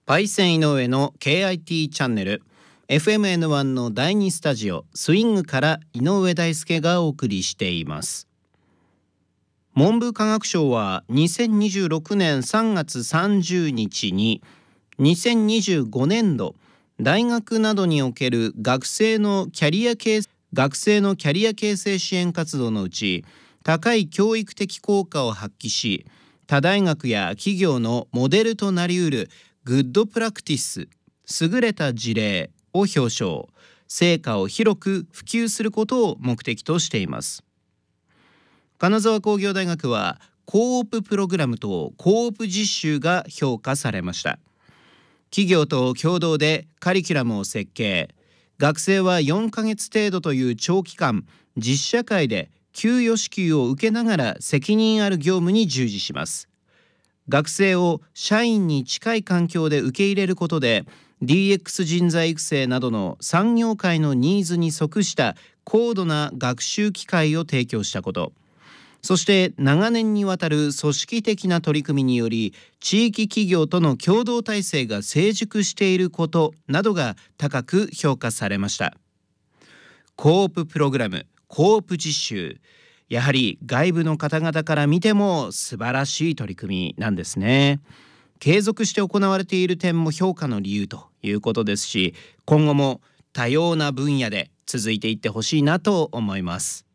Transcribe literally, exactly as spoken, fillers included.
パイセン井上の ケーアイティー チャンネル エフエムエヌワン のだいにスタジオスイングから井上大輔がお送りしています。文部科学省はにせんにじゅうろくねんさんがつさんじゅうにちににせんにじゅうごねんど大学などにおける学生のキャリア形学生のキャリア形成支援活動のうち高い教育的効果を発揮し、他大学や企業のモデルとなりうるグッドプラクティス、優れた事例を表彰、成果を広く普及することを目的としています。金沢工業大学はコーププログラムとコープ実習が評価されました。企業と共同でカリキュラムを設計、学生はよんかげつ程度という長期間、実社会で給与支給を受けながら責任ある業務に従事します。学生を社員に近い環境で受け入れることで ディーエックス 人材育成などの産業界のニーズに即した高度な学習機会を提供したこと、そして長年にわたる組織的な取り組みにより地域企業との共同体制が成熟していることなどが高く評価されました。コーププログラム、コープ実習、やはり外部の方々から見ても素晴らしい取り組みなんですね。継続して行われている点も評価の理由ということですし、今後も多様な分野で続いていってほしいなと思います。